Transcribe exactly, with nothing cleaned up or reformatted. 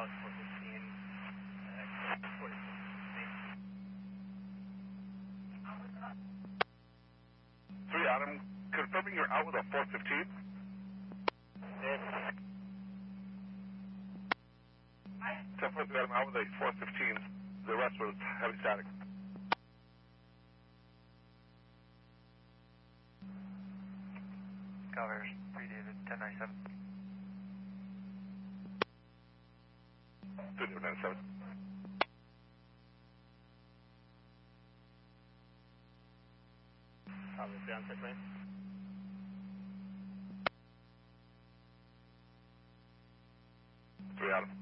Dallas four fifteen, uh, forty-six. three Adam, confirming you're out with a four fifteen. Yes. ten four three Adam, out with a four fifteen. The rest was heavy static. Covers, three David, ten ninety-seven. two David ninety-seven. Obviously on six, right? three Adam.